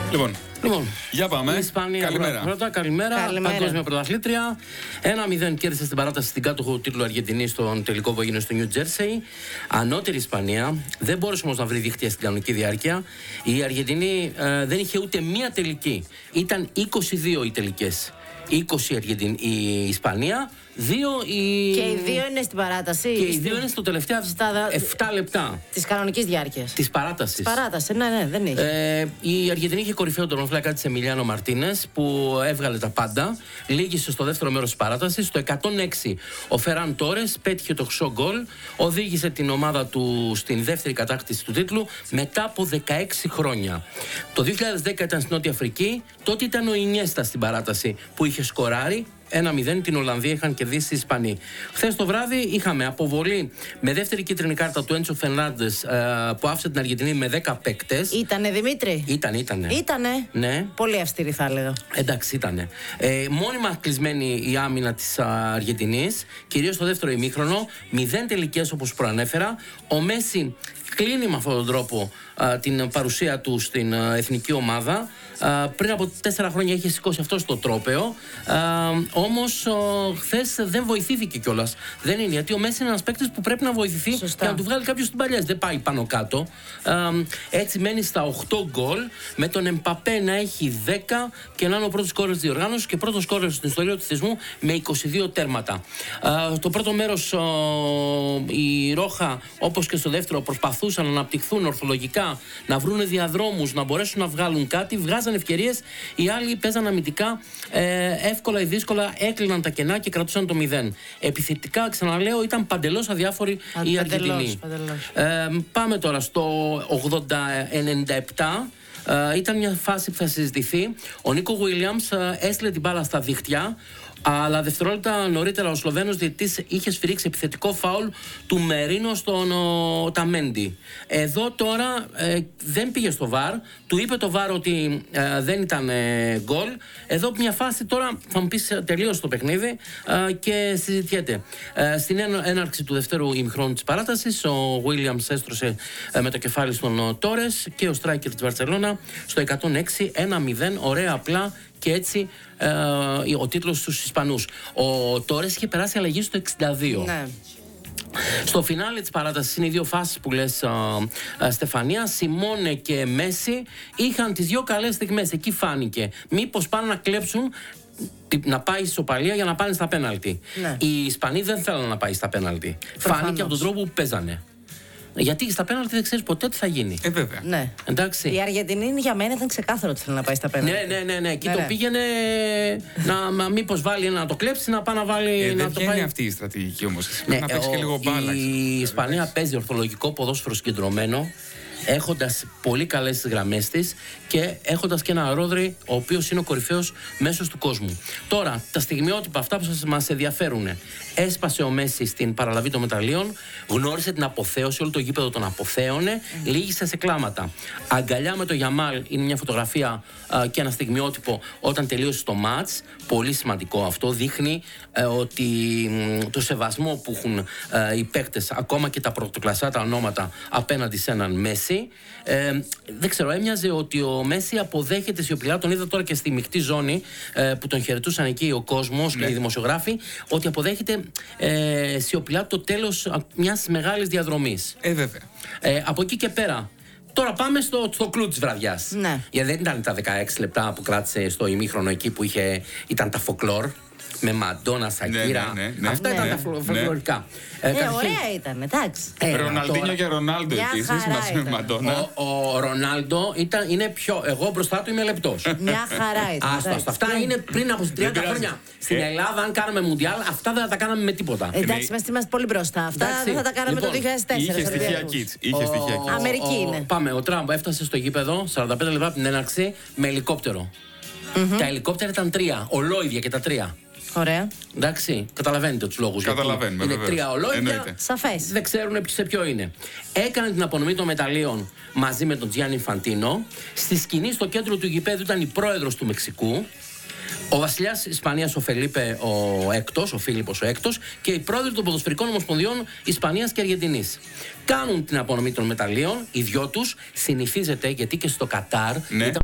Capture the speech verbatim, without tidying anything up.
Λοιπόν, Λοιπόν, για πάμε. η Ισπανία Καλημέρα. Πρώτα, καλημέρα. Καλημέρα. Παγκόσμια πρωταθλήτρια. ένα μηδέν κέρδισε στην παράταση στην κάτοχο τίτλου Αργεντινή στον τελικό που έγινε στο Νιου Τζέρσεϊ. Ανώτερη Ισπανία. Δεν μπόρεσε όμως να βρει δίχτυα στην κανονική διάρκεια. Η Αργεντινή ε, δεν είχε ούτε μία τελική. Ήταν είκοσι δύο οι τελικές. είκοσι Αργεντιν... η Ισπανία, δύο η... Και οι δύο είναι στην παράταση. Και οι δύο είναι στο τελευταία στα... επτά λεπτά. Της κανονικής διάρκειας. Της παράτασης. Παράταση, ναι, ναι, δεν είχε. Ε, η Αργεντινή είχε κορυφαίο τον τερματοφύλακα της Εμιλιάνο Μαρτίνες που έβγαλε τα πάντα. Λύγησε στο δεύτερο μέρος της παράτασης. Στο εκατόν έξι ο Φεράν Τόρες πέτυχε το χρυσό γκολ. Οδήγησε την ομάδα του στην δεύτερη κατάκτηση του τίτλου μετά από δεκαέξι χρόνια. Το δύο χιλιάδες δέκα ήταν στην Νότια Αφρική. Τότε ήταν ο Ινιέστα στην παράταση που είχε σκοράρει. ένα μηδέν την Ολλανδία είχαν κερδίσει οι Ισπανοί. Χθες το βράδυ είχαμε αποβολή με δεύτερη κίτρινη κάρτα του Έντσο Φερνάντες που άφησε την Αργεντινή με δέκα παίκτες. Ήτανε Δημήτρη. Ήταν, ήτανε. Ήτανε. Ναι. Πολύ αυστηρή θα έλεγα. Εντάξει, ήτανε. Ε, μόνιμα κλεισμένη η άμυνα της Αργεντινής, κυρίως στο δεύτερο ημίχρονο. Μηδέν τελικές όπως προανέφερα. Ο Μέση κλείνει με αυτόν τον τρόπο α, την παρουσία του στην α, εθνική ομάδα. Α, πριν από τέσσερα χρόνια είχε σηκώσει αυτό το τρόπαιο. Όμως χθες δεν βοηθήθηκε κιόλας. Δεν είναι, γιατί ο Μέση είναι ένας παίκτης που πρέπει να βοηθηθεί. Σωστά. Και να του βγάλει κάποιος στην παλιές. Δεν πάει πάνω κάτω. Α, έτσι μένει στα οκτώ γκολ, με τον Εμπαπέ να έχει δέκα και να είναι ο πρώτος σκόρερ της διοργάνωσης και πρώτος σκόρερ στην ιστορία του θεσμού με είκοσι δύο τέρματα. Α, το πρώτο μέρος α, η Ρόχα, όπως και στο δεύτερο, προσπαθούσαν να αναπτυχθούν ορθολογικά, να βρουν διαδρόμους, να μπορέσουν να βγάλουν κάτι. Βγάζαν ευκαιρίες, οι άλλοι παίζαν αμυντικά ε, εύκολα ή δύσκολα, έκλειναν τα κενά και κρατούσαν το μηδέν. Επιθετικά, ξαναλέω, ήταν παντελώς αδιάφοροι οι Αργεντινοί. Ε, πάμε τώρα στο ογδόντα ενενήντα επτά. Ε, ήταν μια φάση που θα συζητηθεί. Ο Νίκο Γουίλιαμς ε, έστειλε την μπάλα στα δίχτυα. Αλλά δευτερόλεπτα νωρίτερα ο Σλοβαίνος διαιτητής είχε σφυρίξει επιθετικό φάουλ του Μερίνο στον ο, Ταμέντι. Εδώ τώρα ε, δεν πήγε στο βαρ, του είπε το βαρ ότι ε, δεν ήταν ε, γκολ. Εδώ μια φάση τώρα θα μου πεις τελείωσε το παιχνίδι ε, και συζητιέται. Ε, στην έναρξη του δευτέρου ημιχρόνου της παράτασης ο Williams έστρωσε ε, με το κεφάλι στον Τόρες και ο striker της Βαρσελόνα στο εκατόν έξι ένα μηδέν, ωραία απλά. Και έτσι ε, ο τίτλος στους Ισπανούς. Ο Τόρες είχε περάσει αλλαγή στο εξήντα δύο. Ναι. Στο φινάλε της παράτασης είναι οι δύο φάσεις που λες α, α, Στεφανία. Σιμώνε και Μέση είχαν τις δύο καλές στιγμές. Εκεί φάνηκε μήπως πάνε να κλέψουν, να πάει στη ισοπαλία για να πάνε στα πέναλτι. Ναι. Οι Ισπανοί δεν θέλουν να πάει στα πέναλτι. Φάνηκε από τον τρόπο που παίζανε. Γιατί στα πέναλτι δεν ξέρεις ποτέ τι θα γίνει. Ε, βέβαια. Ναι. Εντάξει. Η Αργεντινή για μένα ήταν ξεκάθαρο ότι θέλει να πάει στα πέναλτι. Ναι, ναι, ναι, ναι. Και ναι, το ναι. πήγαινε να μήπως βάλει ένα να το κλέψει, να πάει να βάλει. Ε, να δεν το βγαίνει πάει. αυτή η στρατηγική όμως. Ναι, να παίξει ο, και λίγο μπάλα. η Ισπανία παίζει ορθολογικό ποδόσφαιρο συγκεντρωμένο, έχοντας πολύ καλές γραμμές της και έχοντας και ένα Ρόδρυ ο οποίος είναι ο κορυφαίος μέσος του κόσμου. Τώρα, τα στιγμιότυπα αυτά που σας μας ενδιαφέρουν. Έσπασε ο Μέση στην παραλαβή των μεταλλίων, γνώρισε την αποθέωση, όλο το γήπεδο τον αποθέωνε, mm. λύγησε σε κλάματα. Αγκαλιά με το Γιαμάλ είναι μια φωτογραφία α, και ένα στιγμιότυπο όταν τελείωσε το μάτς. Πολύ σημαντικό αυτό. Δείχνει ε, ότι μ, το σεβασμό που έχουν ε, οι παίκτες, ακόμα και τα πρωτοκλασσά τα ονόματα απέναντι σε έναν Μέση. Ε, δεν ξέρω, έμοιαζε ότι ο Μέση αποδέχεται σιωπηλά. Τον είδα τώρα και στη μεικτή ζώνη ε, που τον χαιρετούσαν εκεί ο κόσμος ναι. και οι δημοσιογράφοι, ότι αποδέχεται ε, σιωπηλά το τέλος μιας μεγάλης διαδρομής. Ε, βέβαια. Ε, από εκεί και πέρα. Τώρα πάμε στο, στο κλου της βραδιάς. Ναι. Γιατί δεν ήταν τα δεκαέξι λεπτά που κράτησε στο ημίχρονο εκεί που είχε, ήταν τα φοκλόρ. Με Μαντόνα, Σακύρα. Ναι, ναι, ναι, αυτά ναι, ήταν ναι, τα φολκλωρικά. Ναι. Ε, ε, ωραία ήταν, εντάξει. Ε, Ροναλντίνιο τώρα... και Ρονάλντο επίσης μαζί με Μαντόνα. Ο, ο Ρονάλντο ήταν, είναι πιο. Εγώ μπροστά του είμαι λεπτός. Μια χαρά ήταν. Άστα, αυτά, αυτά είναι πριν από τριάντα χρόνια. Στην ε. Ελλάδα, αν κάναμε μουντιάλ, αυτά δεν θα τα κάναμε με τίποτα. Εντάξει, είμαστε, είμαστε πολύ μπροστά. Αυτά Εντάξει. δεν θα τα κάναμε Λοιπόν, το δύο χιλιάδες τέσσερα. Είχε στοιχεία Kids. Είχε στοιχεία Kids. Αμερική είναι. Πάμε, ο Τραμπ έφτασε στο γήπεδο σαράντα πέντε λεπτά από την έναρξη με ελικόπτερο. Τα ελικόπτερα ήταν τρία, ολόιδια και τα τρία. Ωραία. Εντάξει, καταλαβαίνετε τους λόγους. Καταλαβαίνουμε. Είναι βεβαίως. τρία ολόιδια. Σαφές. Δεν ξέρουν σε ποιο είναι. Έκανε την απονομή των μεταλλίων μαζί με τον Τζιάννη Φαντίνο. Στη σκηνή στο κέντρο του γηπέδου ήταν η πρόεδρος του Μεξικού. Ο βασιλιάς Ισπανίας ο Φελίπε ο Έκτος, ο Φίλιππος ο Έκτος και οι πρόεδροι των ποδοσφαιρικών ομοσπονδιών Ισπανίας και Αργεντινής. Κάνουν την απονομή των μεταλλίων, οι δυο τους, συνηθίζεται γιατί και στο Κατάρ. Ναι. Ήταν